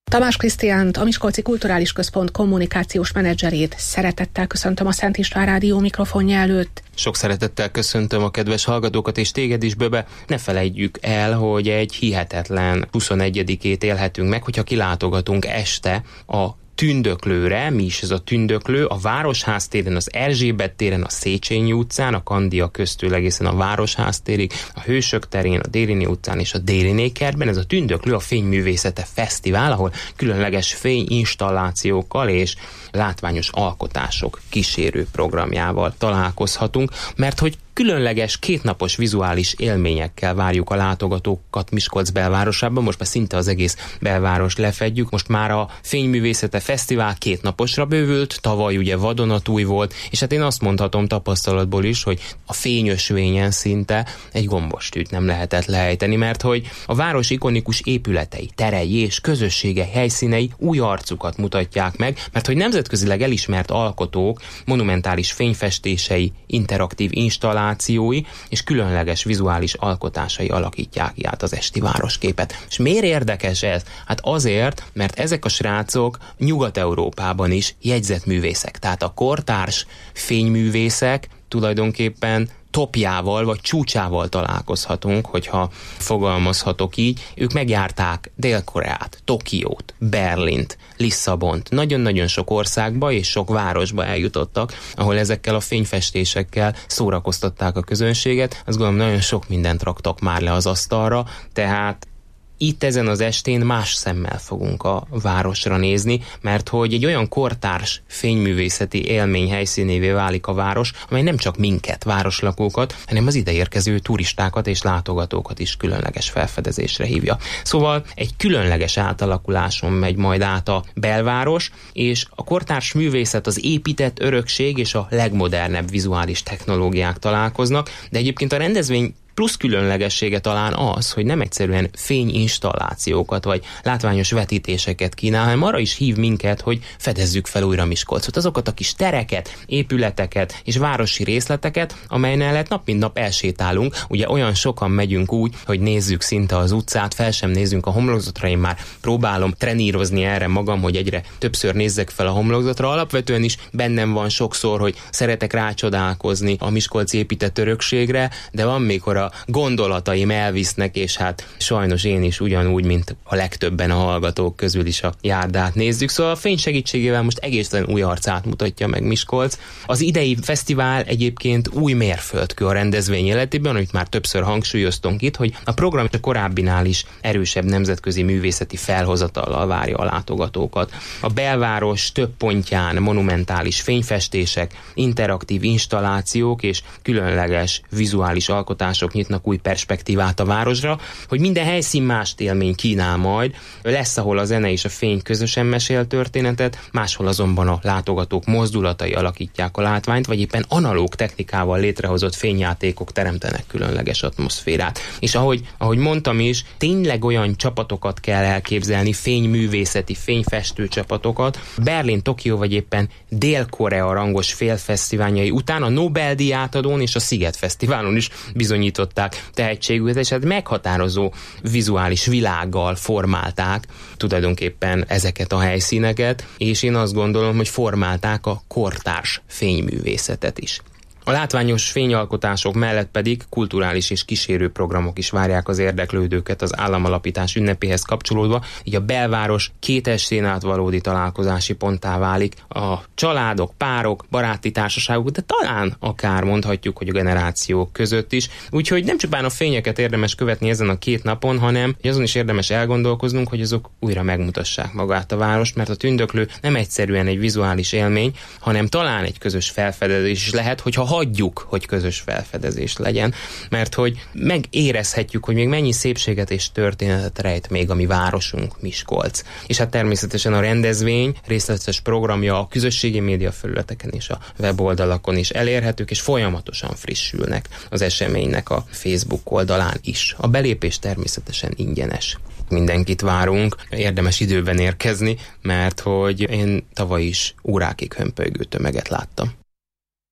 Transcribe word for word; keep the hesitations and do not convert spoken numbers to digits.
Tamás Krisztiánt, a Miskolci Kulturális Központ kommunikációs menedzserét szeretettel köszöntöm a Szent István Rádió mikrofonja előtt. Sok szeretettel köszöntöm a kedves hallgatókat, és téged is, Böbe. Ne felejtjük el, hogy egy hihetetlen huszonegyedikét élhetünk meg, hogyha kilátogatunk este a Tündöklőre. Mi is ez a Tündöklő? A Városház téren, az Erzsébet téren, a Széchenyi utcán, a Kandia köztől egészen a Városház térig, a Hősök terén, a Dériné utcán és a Dériné kertben. Ez a Tündöklő a Fényművészete Fesztivál, ahol különleges fényinstallációkkal és látványos alkotások kísérő programjával találkozhatunk, mert hogy különleges kétnapos vizuális élményekkel várjuk a látogatókat Miskolc belvárosában. Most már szinte az egész belváros lefedjük. Most már a Fényművészete Fesztivál két naposra bővült, tavaly ugye vadonatúj volt, és hát én azt mondhatom tapasztalatból is, hogy a fényösvényen szinte egy gombostűt nem lehetett lehelyteni, mert hogy a város ikonikus épületei, terei és közössége helyszínei új arcukat mutatják meg, mert hogy nemzetközileg elismert alkotók monumentális fényfestései, interaktív installációi és különleges vizuális alkotásai alakítják át az esti városképet. És miért érdekes ez? Hát azért, mert ezek a srácok Nyugat-Európában is jegyzett művészek. Tehát a kortárs fényművészek tulajdonképpen topjával vagy csúcsával találkozhatunk, hogyha fogalmazhatok így. Ők megjárták Dél-Koreát, Tokiót, Berlint, Lisszabont, nagyon-nagyon sok országba és sok városba eljutottak, ahol ezekkel a fényfestésekkel szórakoztatták a közönséget. Azt gondolom, nagyon sok mindent raktak már le az asztalra, tehát itt ezen az estén más szemmel fogunk a városra nézni, mert hogy egy olyan kortárs fényművészeti élmény helyszínévé válik a város, amely nem csak minket, városlakókat, hanem az ideérkező turistákat és látogatókat is különleges felfedezésre hívja. Szóval egy különleges átalakuláson megy majd át a belváros, és a kortárs művészet, az épített örökség és a legmodernebb vizuális technológiák találkoznak, de egyébként a rendezvény plusz különlegessége talán az, hogy nem egyszerűen fényinstallációkat vagy látványos vetítéseket kínál, hanem arra is hív minket, hogy fedezzük fel újra Miskolcot. Azokat a kis tereket, épületeket és városi részleteket, amelyen lehet nap mint nap elsétálunk. Ugye olyan sokan megyünk úgy, hogy nézzük szinte az utcát, fel sem nézzünk a homlokzatra. Én már próbálom trenírozni erre magam, hogy egyre többször nézzek fel a homlokzatra. Alapvetően is bennem van sokszor, hogy szeretek rácsodálkozni a miskolci épített örökségre, de van mikor a gondolataim elvisznek, és hát sajnos én is ugyanúgy, mint a legtöbben a hallgatók közül is a járdát nézzük. Szóval a fény segítségével most egészen új arcát mutatja meg Miskolc. Az idei fesztivál egyébként új mérföldkő a rendezvény életében, amit már többször hangsúlyoztunk itt, hogy a program a korábbinál is erősebb nemzetközi művészeti felhozatallal várja a látogatókat. A belváros több pontján monumentális fényfestések, interaktív installációk és különleges vizuális alkotások nyitnak új perspektívát a városra, hogy minden helyszín mást élmény kínál majd. Lesz, ahol a zene és a fény közösen mesél történetet, máshol azonban a látogatók mozdulatai alakítják a látványt, vagy éppen analóg technikával létrehozott fényjátékok teremtenek különleges atmoszférát. És ahogy, ahogy mondtam is, tényleg olyan csapatokat kell elképzelni, fényművészeti, fényfestő csapatokat. Berlin, Tokió vagy éppen Dél-Korea rangos félfesztiványai után a Nobel-díj átadón és a Sziget Fesztiválon is bizonyították tehetségüket, és hát meghatározó vizuális világgal formálták tulajdonképpen ezeket a helyszíneket, és én azt gondolom, hogy formálták a kortárs fényművészetet is. A látványos fényalkotások mellett pedig kulturális és kísérő programok is várják az érdeklődőket az államalapítás ünnepéhez kapcsolódva, így a belváros két estén át valódi találkozási ponttá válik. A családok, párok, baráti társaságok, de talán akár mondhatjuk, hogy a generációk között is. Úgyhogy nem csupán a fényeket érdemes követni ezen a két napon, hanem azon is érdemes elgondolkoznunk, hogy azok újra megmutassák magát a várost, mert a Tündöklő nem egyszerűen egy vizuális élmény, hanem talán egy közös felfedezés is lehet, hogyha hagyjuk, hogy közös felfedezés legyen, mert hogy megérezhetjük, hogy még mennyi szépséget és történetet rejt még a mi városunk, Miskolc. És hát természetesen a rendezvény részletes programja a közösségi média felületeken és a weboldalakon is elérhetők, és folyamatosan frissülnek az eseménynek a Facebook oldalán is. A belépés természetesen ingyenes. Mindenkit várunk, érdemes időben érkezni, mert hogy én tavaly is órákig hömpölygő tömeget láttam.